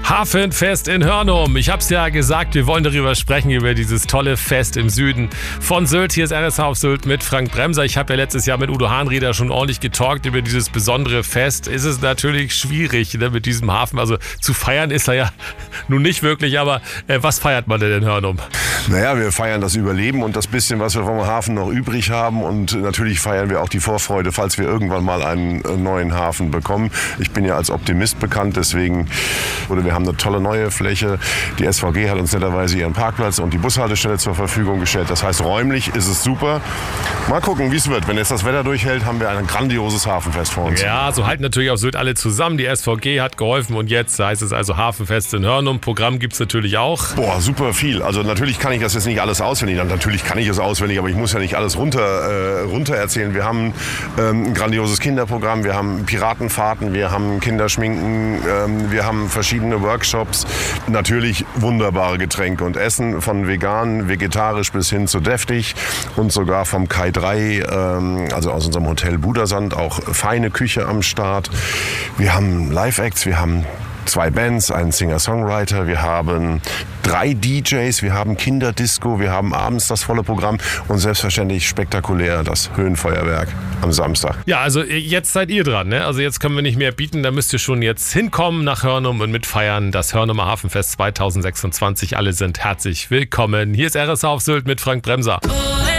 Hafenfest in Hörnum. Ich hab's ja gesagt, wir wollen darüber sprechen, über dieses tolle Fest im Süden von Sylt. Hier ist RSH auf Sylt mit Frank Bremser. Ich habe ja letztes Jahr mit Udo Hahnrieder schon ordentlich getalkt über dieses besondere Fest. Ist es natürlich schwierig, ne, mit diesem Hafen. Also zu feiern ist er ja nun nicht wirklich, aber was feiert man denn in Hörnum? Naja, wir feiern das Überleben und das bisschen, was wir vom Hafen noch übrig haben. Und natürlich feiern wir auch die Vorfreude, falls wir irgendwann mal einen neuen Hafen bekommen. Ich bin ja als Optimist bekannt, deswegen, wir haben eine tolle neue Fläche. Die SVG hat uns netterweise ihren Parkplatz und die Bushaltestelle zur Verfügung gestellt. Das heißt, räumlich ist es super. Mal gucken, wie es wird. Wenn jetzt das Wetter durchhält, haben wir ein grandioses Hafenfest vor uns. Ja, so halten natürlich auf Sylt alle zusammen. Die SVG hat geholfen und jetzt heißt es also Hafenfest in Hörnum. Programm gibt es natürlich auch. Boah, super viel. Also natürlich kann ich das jetzt nicht alles auswendig. Natürlich kann ich es auswendig, aber ich muss ja nicht alles runter erzählen. Wir haben ein grandioses Kinderprogramm, wir haben Piratenfahrten, wir haben Kinderschminken, wir haben verschiedene Workshops. Natürlich wunderbare Getränke und Essen, von vegan, vegetarisch bis hin zu deftig und sogar vom Kai 3, also aus unserem Hotel Budersand, auch feine Küche am Start. Wir haben Live-Acts, wir haben 2 Bands, einen Singer-Songwriter, wir haben 3 DJs, wir haben Kinderdisco, wir haben abends das volle Programm und selbstverständlich spektakulär das Höhenfeuerwerk am Samstag. Ja, also jetzt seid ihr dran, ne? Also jetzt können wir nicht mehr bieten, da müsst ihr schon jetzt hinkommen nach Hörnum und mitfeiern. Das Hörnumer Hafenfest 2026, alle sind herzlich willkommen. Hier ist RSH auf Sylt mit Frank Bremser.